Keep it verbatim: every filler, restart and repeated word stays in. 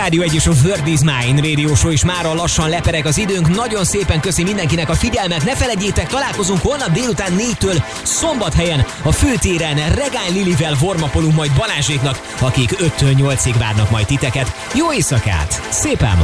Rádió egy és a Word is Mine Radio Show is mára lassan lepereg az időnk. Nagyon szépen köszi mindenkinek a figyelmet. Ne felejtjétek, találkozunk holnap délután négytől Szombathelyen a főtéren. Regány Lilivel warmapolunk majd Balázséknak, akik öttől nyolcig várnak majd titeket. Jó éjszakát! Szép álmot!